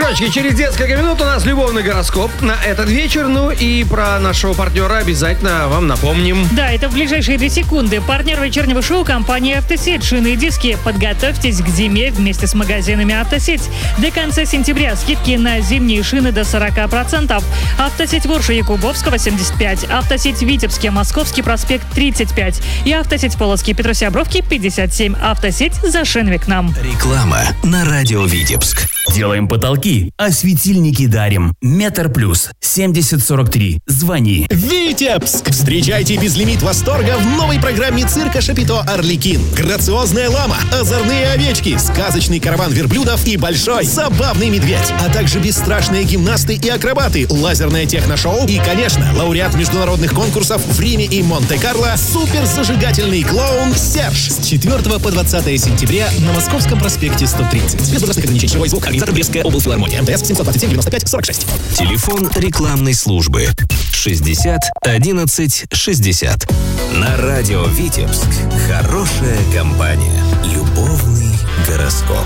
Друзья, через несколько минут у нас любовный гороскоп на этот вечер. Ну и про нашего партнера обязательно вам напомним. Да, это в ближайшие 2 секунды. Партнер вечернего шоу — компания «Автосеть». Шины и диски. Подготовьтесь к зиме вместе с магазинами «Автосеть». До конца сентября скидки на зимние шины до 40%. «Автосеть» Ворша Якубовского 75, «Автосеть» Витебске, Московский проспект 35 и «Автосеть» Полоцкий, Петросябровки 57. «Автосеть» за Шенвик к нам. Реклама на радио Витебск. Делаем потолки, а светильники дарим. Метр плюс 7043. Звони. Витебск! Встречайте безлимит восторга в новой программе цирка Шапито «Арлекин». Грациозная лама, озорные овечки, сказочный караван верблюдов и большой забавный медведь. А также бесстрашные гимнасты и акробаты, лазерное техношоу и, конечно, лауреат международных конкурсов в Риме и Монте-Карло суперзажигательный клоун Серж. С 4 по 20 сентября на Московском проспекте 130. Без возрастных ограничений. Живой звук. Организатор Брестская облфилармония. МТС 727 95 46. Телефон рекламной службы 60 11 60. На радио Витебск. Хорошая компания. Любовный гороскоп.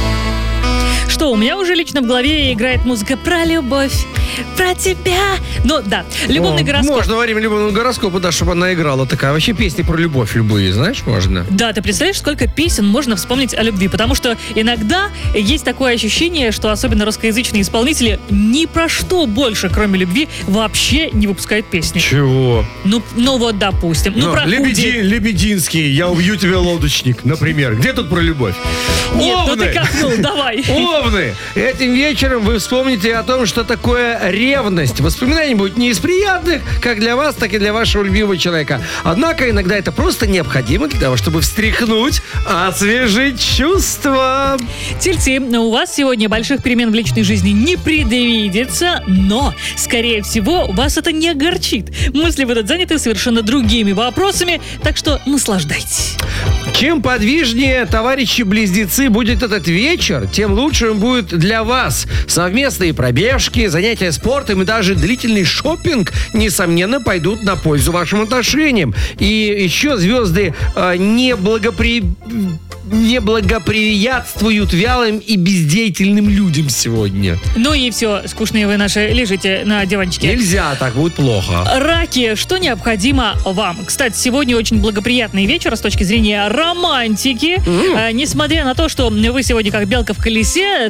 Что, у меня уже лично в голове играет музыка про любовь, про тебя. Ну да, любовный гороскоп. Можно во время любовного гороскопа, да, чтобы она играла такая. Вообще песни про любовь любые, знаешь, можно. Да, ты представляешь, сколько песен можно вспомнить о любви? Потому что иногда есть такое ощущение, что особенно русскоязычные исполнители ни про что больше, кроме любви, вообще не выпускают песни. Чего? Ну вот, допустим. Про Худи. Лебединский, я убью тебя, лодочник, например. Где тут про любовь? Нет, Овны! ну ты копнул, давай. Овны! Этим вечером вы вспомните о том, что такое ревность. Воспоминаний будет не из приятных, как для вас, так и для вашего любимого человека. Однако иногда это просто необходимо для того, чтобы встряхнуть, освежить чувства. Тельцы, у вас сегодня больших перемен в личной жизни не предвидится, но, скорее всего, вас это не огорчит. Мысли будут заняты совершенно другими вопросами, так что наслаждайтесь. Чем подвижнее, товарищи-близнецы, будет этот вечер, тем лучше он будет для вас. Совместные пробежки, занятия спортом и даже длительный шопинг, несомненно, пойдут на пользу вашим отношениям. И еще звезды не благоприятствуют вялым и бездеятельным людям сегодня. Ну и все, скучные вы наши лежите на диванчике. Нельзя, так будет плохо. Раки, что необходимо вам? Кстати, сегодня очень благоприятный вечер с точки зрения романтики. Несмотря на то, что вы сегодня как белка в колесе,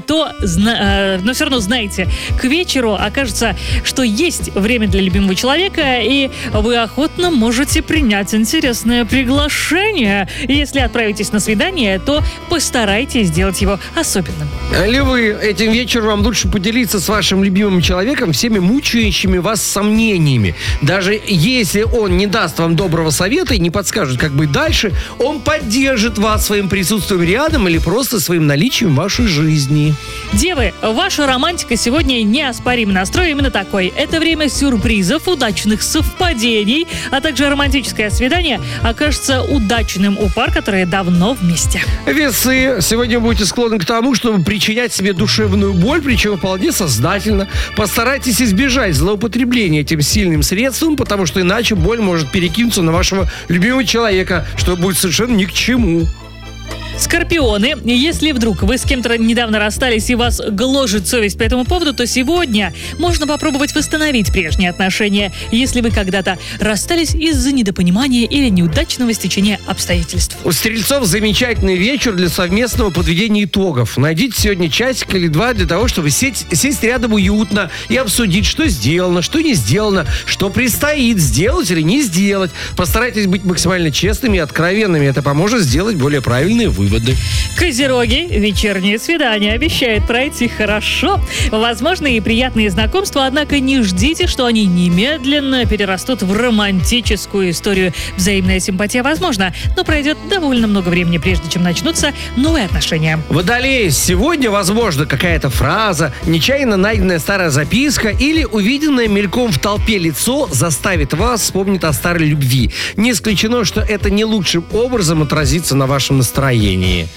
но все равно знаете, к вечеру окажется, что есть время для любимого человека, и вы охотно можете принять интересное приглашение. Если отправитесь на свидание, то постарайтесь сделать его особенным. Львы, этим вечером вам лучше поделиться с вашим любимым человеком всеми мучающими вас сомнениями. Даже если он не даст вам доброго совета и не подскажет, как быть дальше, он поддержит вас своим присутствием рядом или просто своим наличием в вашей жизни. Девы, ваша романтика сегодня неоспоримый настрой именно такой. Это время сюрпризов, удачных совпадений, а также романтическое свидание окажется удачным у пар, которые давно вместе. Весы, сегодня будете склонны к тому, чтобы причинять себе душевную боль, причем вполне сознательно. Постарайтесь избежать злоупотребления этим сильным средством, потому что иначе боль может перекинуться на вашего любимого человека, что будет совершенно ни к чему. Скорпионы, если вдруг вы с кем-то недавно расстались и вас гложет совесть по этому поводу, то сегодня можно попробовать восстановить прежние отношения, если вы когда-то расстались из-за недопонимания или неудачного стечения обстоятельств. У стрельцов замечательный вечер для совместного подведения итогов. Найдите сегодня часик или два для того, чтобы сесть рядом уютно и обсудить, что сделано, что не сделано, что предстоит сделать или не сделать. Постарайтесь быть максимально честными и откровенными. Это поможет сделать более правильные выводы. Козероги, вечернее свидание обещает пройти хорошо. Возможны и приятные знакомства, однако не ждите, что они немедленно перерастут в романтическую историю. Взаимная симпатия возможна, но пройдет довольно много времени, прежде чем начнутся новые отношения. Водолеи, сегодня возможно какая-то фраза, нечаянно найденная старая записка или увиденное мельком в толпе лицо заставит вас вспомнить о старой любви. Не исключено, что это не лучшим образом отразится на вашем настроении.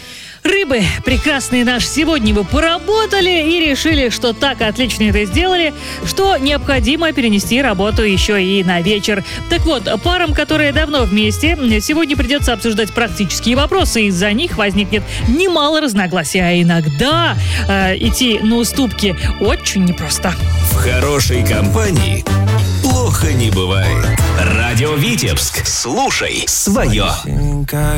Рыбы прекрасные наши, сегодня вы поработали и решили, что так отлично это сделали, что необходимо перенести работу еще и на вечер. Так вот, парам, которые давно вместе, сегодня придется обсуждать практические вопросы. Из-за них возникнет немало разногласий, а иногда идти на уступки очень непросто. В хорошей компании плохо не бывает. Радио Витебск. Слушай свое.